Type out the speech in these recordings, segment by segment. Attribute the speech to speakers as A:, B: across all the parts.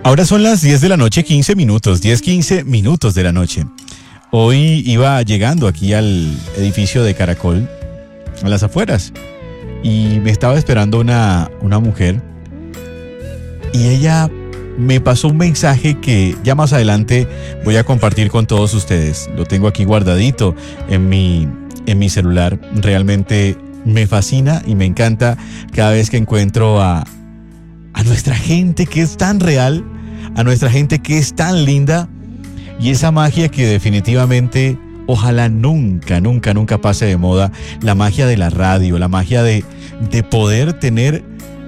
A: Ahora son las 10 de la noche, 15 minutos, 10:15 minutos de la noche. Hoy iba llegando aquí al edificio de Caracol, a las afueras, y me estaba esperando una mujer, y ella me pasó un mensaje que ya más adelante voy a compartir con todos ustedes. Lo tengo aquí guardadito en mi celular. Realmente me fascina y me encanta cada vez que encuentro a nuestra gente que es tan real, a nuestra gente que es tan linda, y esa magia que definitivamente ojalá nunca, nunca, nunca pase de moda, la magia de la radio, la magia de poder tener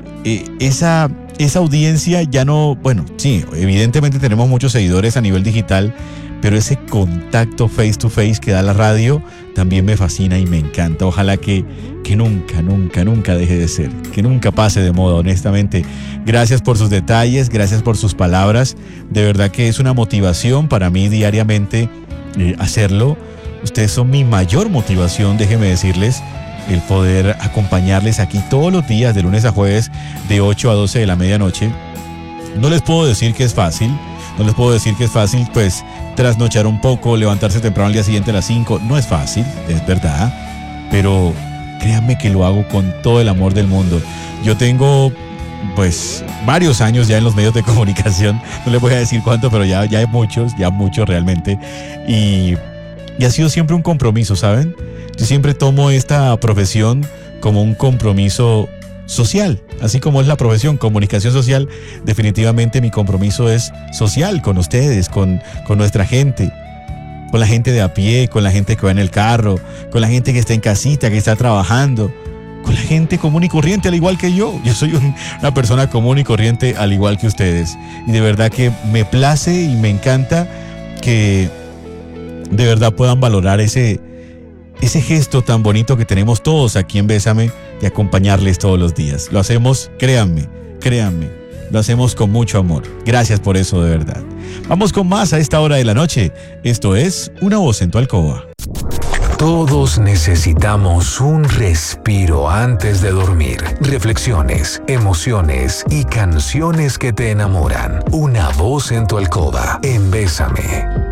A: esa audiencia. Ya no, bueno, sí, evidentemente tenemos muchos seguidores a nivel digital, pero ese contacto face to face que da la radio también me fascina y me encanta. Ojalá que nunca, nunca, nunca deje de ser, que nunca pase de moda, honestamente. Gracias por sus detalles, gracias por sus palabras. De verdad que es una motivación para mí diariamente hacerlo. Ustedes son mi mayor motivación, déjenme decirles, el poder acompañarles aquí todos los días, de lunes a jueves, de 8 a 12 de la medianoche. No les puedo decir que es fácil, pues trasnochar un poco, levantarse temprano al día siguiente a las 5, no es fácil, es verdad, pero créanme que lo hago con todo el amor del mundo. Yo tengo pues varios años ya en los medios de comunicación, no les voy a decir cuánto, pero ya muchos realmente, y ha sido siempre un compromiso, ¿saben? Yo siempre tomo esta profesión como un compromiso social, así como es la profesión comunicación social. Definitivamente mi compromiso es social con ustedes, con nuestra gente, con la gente de a pie, con la gente que va en el carro, con la gente que está en casita, que está trabajando, con la gente común y corriente al igual que yo. Yo soy una persona común y corriente al igual que ustedes, y de verdad que me place y me encanta que de verdad puedan valorar ese gesto tan bonito que tenemos todos aquí en Bésame, de acompañarles todos los días. Lo hacemos, créanme, lo hacemos con mucho amor. Gracias por eso, de verdad. Vamos con más a esta hora de la noche. Esto es Una Voz en tu Alcoba.
B: Todos necesitamos un respiro antes de dormir. Reflexiones, emociones y canciones que te enamoran. Una Voz en tu Alcoba, en Bésame.